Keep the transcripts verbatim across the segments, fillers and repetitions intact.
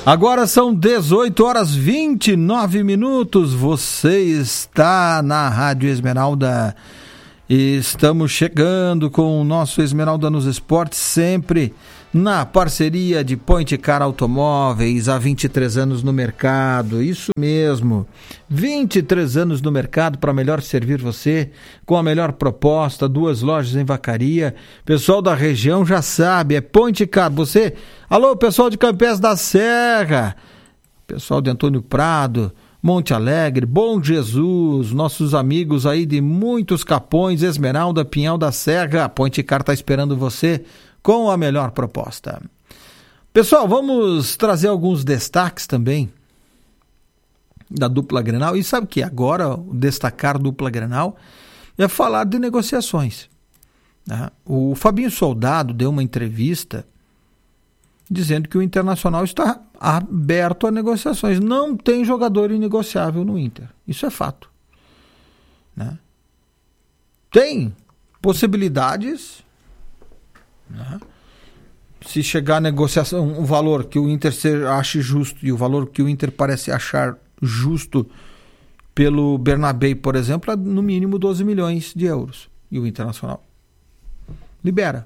Agora são dezoito horas e vinte e nove minutos. Você está na Rádio Esmeralda. Estamos chegando com o nosso Esmeralda nos Esportes, sempre na parceria de Point Car Automóveis, há vinte e três anos no mercado, isso mesmo, vinte e três anos no mercado para melhor servir você, com a melhor proposta, duas lojas em Vacaria. Pessoal da região já sabe, é Point Car. Você, alô pessoal de Campés da Serra, pessoal de Antônio Prado, Monte Alegre, Bom Jesus, nossos amigos aí de muitos Capões, Esmeralda, Pinhal da Serra, a Point Car está esperando você com a melhor proposta. Pessoal, vamos trazer alguns destaques também da dupla Grenal. E sabe que agora o destacar dupla Grenal é falar de negociações, né? O Fabinho Soldado deu uma entrevista dizendo que o Internacional está aberto a negociações. Não tem jogador inegociável no Inter. Isso é fato, né? Tem possibilidades, né? Se chegar a negociação, um valor que o Inter ache justo e o valor que o Inter parece achar justo pelo Bernabé, por exemplo, é no mínimo doze milhões de euros. E o Internacional libera.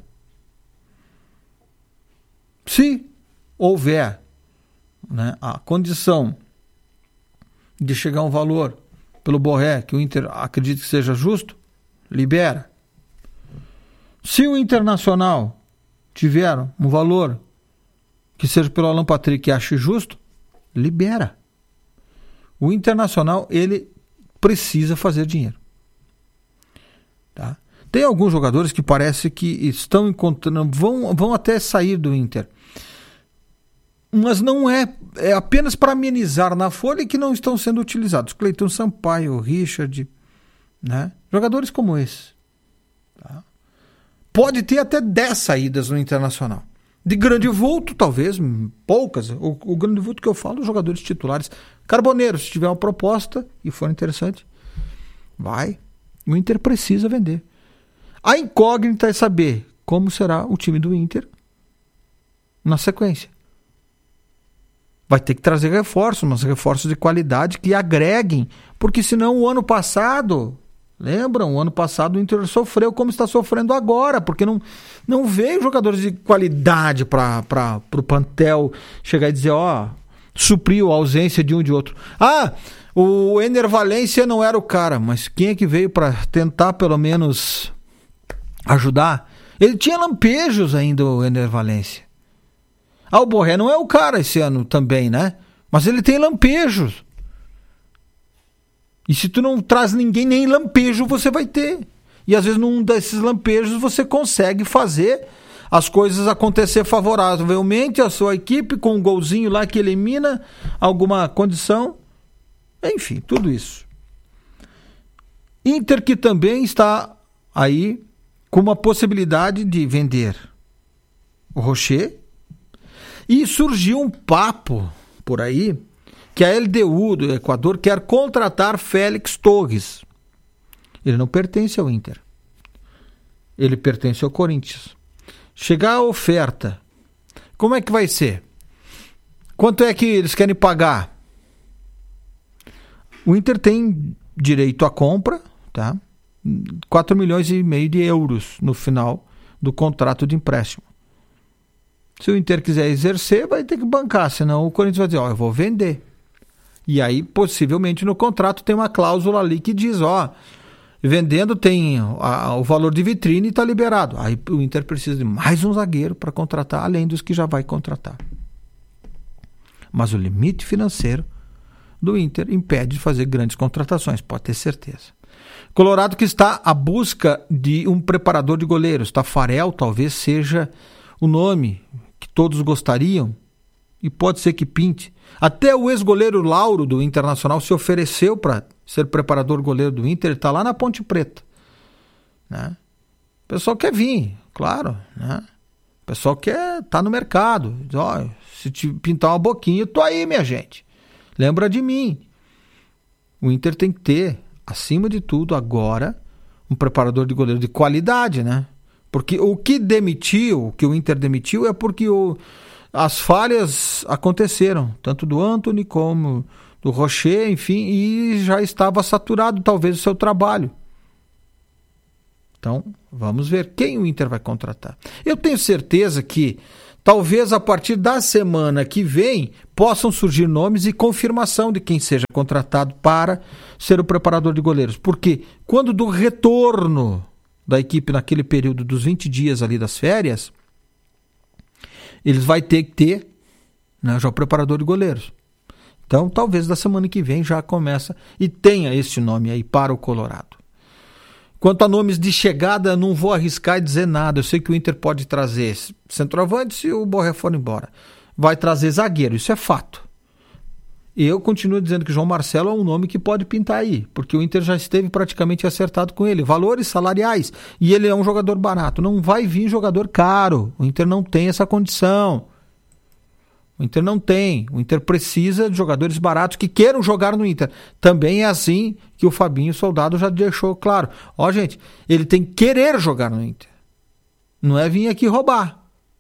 Se houver, né, a condição de chegar a um valor pelo Borré que o Inter acredita que seja justo, libera. Se o Internacional tiver um valor que seja pelo Alan Patrick que ache justo, libera. O Internacional, ele precisa fazer dinheiro, tá? Tem alguns jogadores que parece que estão encontrando, vão, vão até sair do Inter, mas não é, é apenas para amenizar na folha que não estão sendo utilizados. Cleiton Sampaio, Richard, né? Jogadores como esse, tá? Pode ter até dez saídas no Internacional. De grande vulto, talvez, poucas. O, o grande vulto que eu falo, os jogadores titulares. Carboneiro, se tiver uma proposta e for interessante, vai. O Inter precisa vender. A incógnita é saber como será o time do Inter na sequência. Vai ter que trazer reforços, mas reforços de qualidade que agreguem, porque senão o ano passado, lembram? O ano passado o Inter sofreu como está sofrendo agora, porque não, não veio jogadores de qualidade para o plantel chegar e dizer, ó, supriu a ausência de um e de outro. Ah, o Ener Valencia não era o cara, mas quem é que veio para tentar pelo menos ajudar? Ele tinha lampejos ainda, o Ener Valencia. Ah, o Borré não é o cara esse ano também, né? Mas ele tem lampejos. E se tu não traz ninguém, nem lampejo você vai ter. E às vezes num desses lampejos você consegue fazer as coisas acontecer favoravelmente a sua equipe com um golzinho lá que elimina alguma condição. Enfim, tudo isso. Inter que também está aí com uma possibilidade de vender o Rocher. E surgiu um papo por aí que a L D U do Equador quer contratar Félix Torres. Ele não pertence ao Inter. Ele pertence ao Corinthians. Chegar a oferta, como é que vai ser? Quanto é que eles querem pagar? O Inter tem direito à compra, tá? quatro milhões e meio de euros no final do contrato de empréstimo. Se o Inter quiser exercer, vai ter que bancar, senão o Corinthians vai dizer, ó, eu vou vender. E aí, possivelmente, no contrato tem uma cláusula ali que diz, ó, vendendo tem a, o valor de vitrine e está liberado. Aí o Inter precisa de mais um zagueiro para contratar, além dos que já vai contratar. Mas o limite financeiro do Inter impede de fazer grandes contratações, pode ter certeza. Colorado que está à busca de um preparador de goleiros. Tafarel talvez seja o nome que todos gostariam e pode ser que pinte. Até o ex-goleiro Lauro do Internacional se ofereceu para ser preparador goleiro do Inter, ele está lá na Ponte Preta, né? O pessoal quer vir, claro, né? O pessoal quer estar tá no mercado. Diz, ó, se te pintar uma boquinha, eu tô aí, minha gente. Lembra de mim. O Inter tem que ter, acima de tudo, agora, um preparador de goleiro de qualidade, né? Porque o que demitiu, o que o Inter demitiu é porque o as falhas aconteceram, tanto do Antony como do Rocher, enfim, e já estava saturado talvez o seu trabalho. Então, vamos ver quem o Inter vai contratar. Eu tenho certeza que talvez a partir da semana que vem possam surgir nomes e confirmação de quem seja contratado para ser o preparador de goleiros. Porque quando do retorno da equipe naquele período dos vinte dias ali das férias, eles vão ter que ter, né, já o preparador de goleiros. Então, talvez da semana que vem já começa e tenha esse nome aí para o Colorado. Quanto a nomes de chegada, não vou arriscar e dizer nada. Eu sei que o Inter pode trazer centroavante se o Borré for embora. Vai trazer zagueiro, isso é fato. Eu continuo dizendo que João Marcelo é um nome que pode pintar aí, porque o Inter já esteve praticamente acertado com ele. Valores salariais, e ele é um jogador barato. Não vai vir jogador caro. O Inter não tem essa condição. O Inter não tem. O Inter precisa de jogadores baratos que queiram jogar no Inter. Também é assim que o Fabinho Soldado já deixou claro. Ó, gente, ele tem que querer jogar no Inter. Não é vir aqui roubar.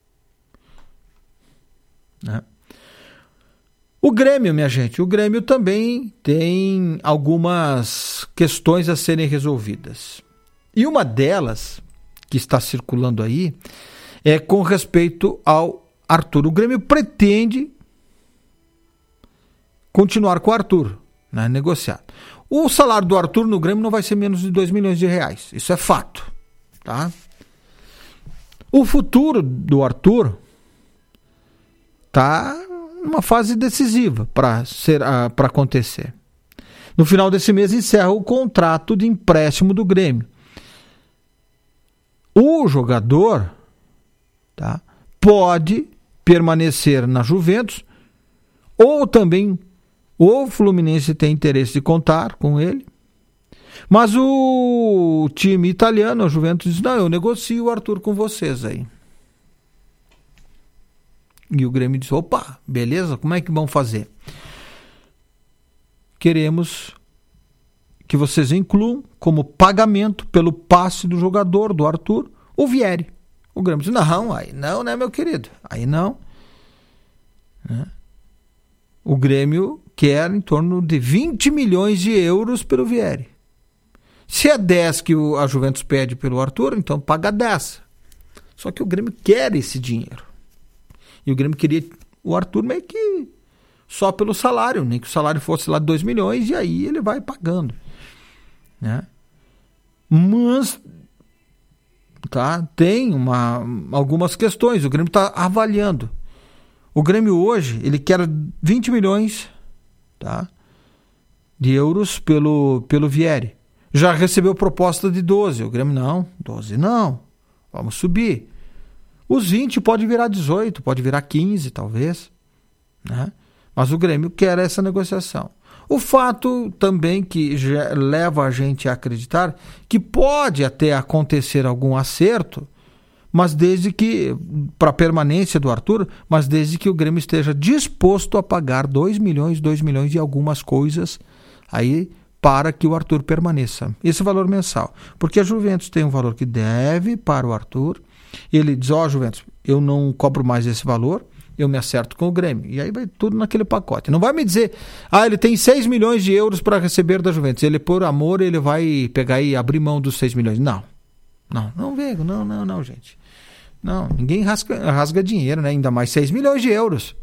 Né? O Grêmio, minha gente, o Grêmio também tem algumas questões a serem resolvidas. E uma delas, que está circulando aí, é com respeito ao Arthur. O Grêmio pretende continuar com o Arthur, né, negociar. O salário do Arthur no Grêmio não vai ser menos de dois milhões de reais. Isso é fato. Tá? O futuro do Arthur está numa fase decisiva para ser, uh, para acontecer. No final desse mês encerra o contrato de empréstimo do Grêmio. O jogador, tá, pode permanecer na Juventus, ou também o Fluminense tem interesse de contar com ele, mas o time italiano, a Juventus, diz, não, eu negocio o Arthur com vocês aí. E o Grêmio diz, opa, beleza, como é que vão fazer? Queremos que vocês incluam como pagamento pelo passe do jogador, do Arthur, o Vieri. O Grêmio diz, não, aí não, né, meu querido? Aí não. Né? O Grêmio quer em torno de vinte milhões de euros pelo Vieri. Se é dez que o, a Juventus pede pelo Arthur, então paga dez. Só que o Grêmio quer esse dinheiro. E o Grêmio queria o Arthur meio que só pelo salário, nem que o salário fosse lá de dois milhões, e aí ele vai pagando. Né? Mas tá, tem uma, algumas questões, o Grêmio está avaliando. O Grêmio hoje, ele quer vinte milhões, tá, de euros pelo, pelo Vieri. Já recebeu proposta de doze, o Grêmio não, doze não, vamos subir. Os vinte pode virar dezoito, pode virar quinze talvez, né? Mas o Grêmio quer essa negociação. O fato também que já leva a gente a acreditar que pode até acontecer algum acerto, mas desde que, para a permanência do Arthur, mas desde que o Grêmio esteja disposto a pagar dois milhões, dois milhões e algumas coisas aí para que o Arthur permaneça. Esse valor mensal. Porque a Juventus tem um valor que deve para o Arthur. Ele diz, ó, oh, Juventus, eu não cobro mais esse valor, eu me acerto com o Grêmio. E aí vai tudo naquele pacote. Não vai me dizer, ah, ele tem seis milhões de euros para receber da Juventus. Ele, por amor, ele vai pegar e abrir mão dos seis milhões. Não. Não, não vejo. Não, não, não, gente. Não, ninguém rasga, rasga dinheiro, né? Ainda mais seis milhões de euros.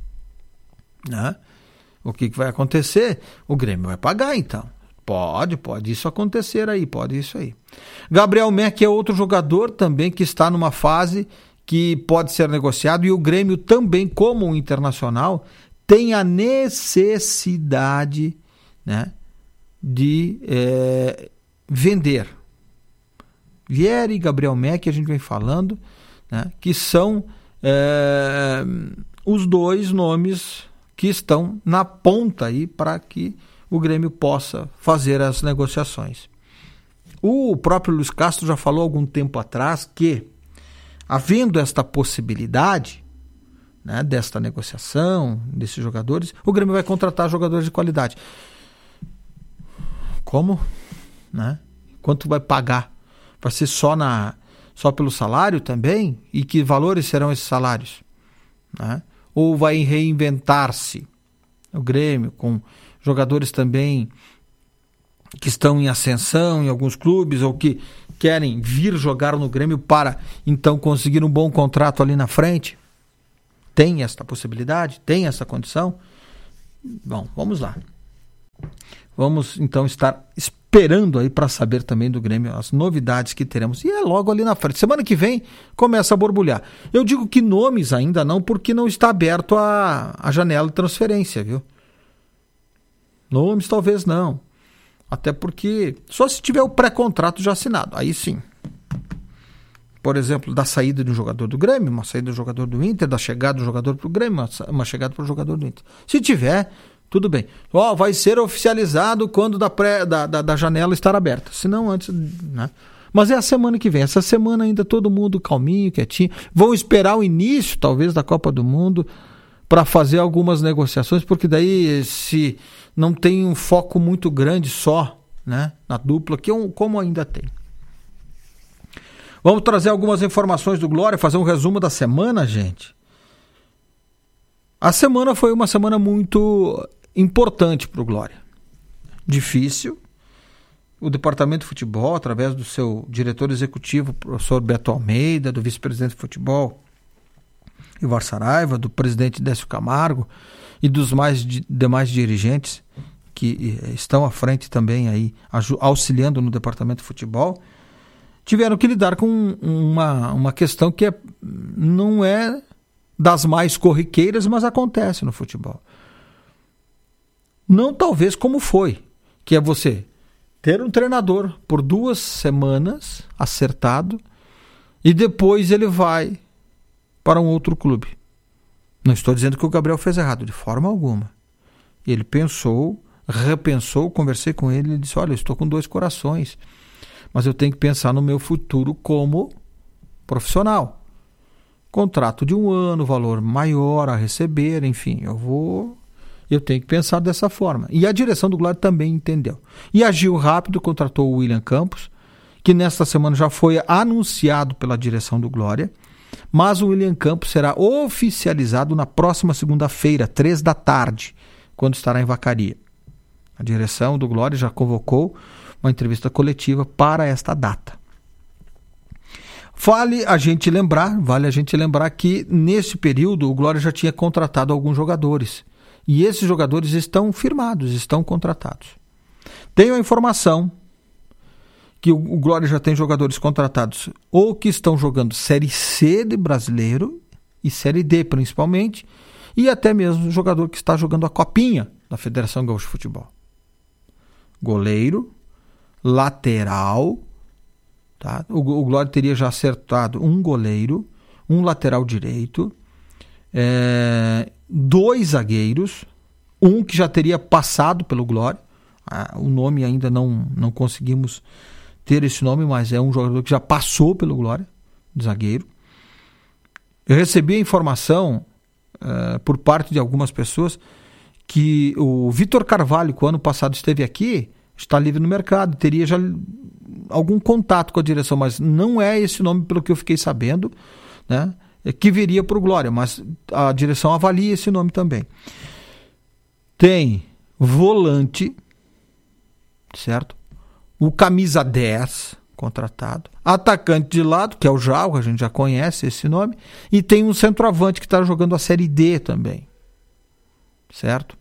Né? O que, que vai acontecer? O Grêmio vai pagar, então. Pode, pode isso acontecer aí, pode isso aí. Gabriel Meck é outro jogador também que está numa fase que pode ser negociado, e o Grêmio também, como o Internacional, tem a necessidade, né, de é, vender. Vieri e Gabriel Meck, a gente vem falando, né, que são é, os dois nomes que estão na ponta aí para que o Grêmio possa fazer as negociações. O próprio Luiz Castro já falou algum tempo atrás que, havendo esta possibilidade, né, desta negociação, desses jogadores, o Grêmio vai contratar jogadores de qualidade. Como? Né? Quanto vai pagar? Vai ser só, na, só pelo salário também? E que valores serão esses salários? né? Ou vai reinventar-se o Grêmio, com jogadores também que estão em ascensão em alguns clubes, ou que querem vir jogar no Grêmio para, então, conseguir um bom contrato ali na frente? Tem esta possibilidade? Tem essa condição? Bom, vamos lá. Vamos, então, estar esperando aí para saber também do Grêmio as novidades que teremos. E é logo ali na frente. Semana que vem começa a borbulhar. Eu digo que nomes ainda não, porque não está aberto a, a janela de transferência, viu? Nomes talvez não. Até porque só se tiver o pré-contrato já assinado. Aí sim. Por exemplo, da saída de um jogador do Grêmio, uma saída do jogador do Inter, da chegada do jogador para o Grêmio, uma, uma chegada para o jogador do Inter. Se tiver, tudo bem. Oh, vai ser oficializado quando da, pré, da, da, da janela estar aberta. Se não, antes, né? Mas é a semana que vem. Essa semana ainda todo mundo calminho, quietinho. Vão esperar o início, talvez, da Copa do Mundo para fazer algumas negociações, porque daí se não tem um foco muito grande só, né, na dupla, que é como ainda tem. Vamos trazer algumas informações do Glória, fazer um resumo da semana, gente. A semana foi uma semana muito importante para o Glória. Difícil. O departamento de futebol, através do seu diretor executivo, o professor Beto Almeida, do vice-presidente de futebol, Ivar Saraiva, do presidente Décio Camargo e dos mais demais dirigentes que estão à frente também aí, auxiliando no departamento de futebol, tiveram que lidar com uma, uma questão que é, não é das mais corriqueiras, mas acontece no futebol. Não talvez como foi, que é você ter um treinador por duas semanas acertado e depois ele vai para um outro clube. Não estou dizendo que o Gabriel fez errado, de forma alguma. Ele pensou, repensou, conversei com ele, ele disse, olha, eu estou com dois corações, mas eu tenho que pensar no meu futuro como profissional. Contrato de um ano, valor maior a receber, enfim, eu vou... Eu tenho que pensar dessa forma. E a direção do Glória também entendeu. E agiu rápido, contratou o William Campos, que nesta semana já foi anunciado pela direção do Glória, mas o William Campos será oficializado na próxima segunda-feira, três da tarde, quando estará em Vacaria. A direção do Glória já convocou uma entrevista coletiva para esta data. Vale a gente lembrar, vale a gente lembrar que nesse período o Glória já tinha contratado alguns jogadores. E esses jogadores estão firmados, estão contratados. Tenho a informação que o Glória já tem jogadores contratados ou que estão jogando Série C de Brasileiro e Série D principalmente, e até mesmo o jogador que está jogando a Copinha da Federação Gaúcha de Futebol. Goleiro, lateral, tá? o, o Glória teria já acertado um goleiro, um lateral direito, é, dois zagueiros, um que já teria passado pelo Glória, ah, o nome ainda não, não conseguimos ter esse nome, mas é um jogador que já passou pelo Glória, de zagueiro. Eu recebi a informação uh, por parte de algumas pessoas que o Vitor Carvalho, que o ano passado esteve aqui, está livre no mercado, teria já algum contato com a direção, mas não é esse nome pelo que eu fiquei sabendo, né, que viria para o Glória, mas a direção avalia esse nome também. Tem volante, certo? O camisa dez contratado, atacante de lado, que é o Jal, a gente já conhece esse nome, e tem um centroavante que está jogando a Série D também, certo?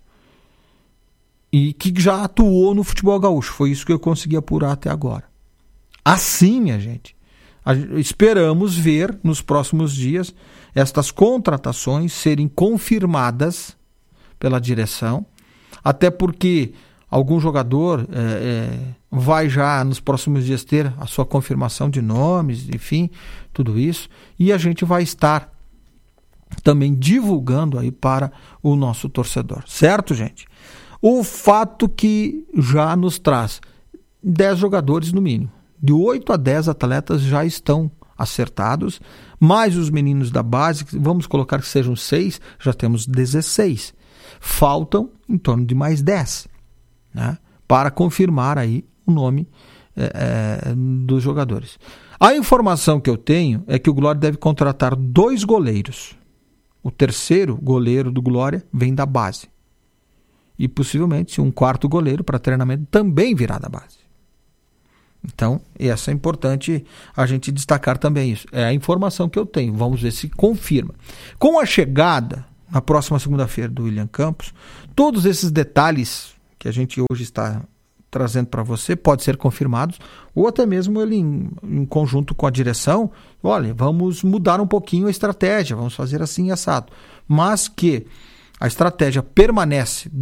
E que já atuou no futebol gaúcho, foi isso que eu consegui apurar até agora. Assim, minha gente, esperamos ver nos próximos dias estas contratações serem confirmadas pela direção, até porque algum jogador é, é, vai já nos próximos dias ter a sua confirmação de nomes, enfim, tudo isso, e a gente vai estar também divulgando aí para o nosso torcedor, certo, gente? O fato que já nos traz dez jogadores no mínimo, de oito a dez atletas já estão acertados, mais os meninos da base, vamos colocar que sejam seis, já temos dezesseis. Faltam em torno de mais dez, né, para confirmar aí o nome é, é, dos jogadores. A informação que eu tenho é que o Glória deve contratar dois goleiros. o terceiro goleiro do Glória vem da base. E possivelmente um quarto goleiro para treinamento também virá da base. Então, essa é importante a gente destacar também isso. É a informação que eu tenho. Vamos ver se confirma. Com a chegada, na próxima segunda-feira, do William Campos, todos esses detalhes que a gente hoje está trazendo para você podem ser confirmados, ou até mesmo ele em, em conjunto com a direção, olha, vamos mudar um pouquinho a estratégia, vamos fazer assim assado. Mas que a estratégia permanece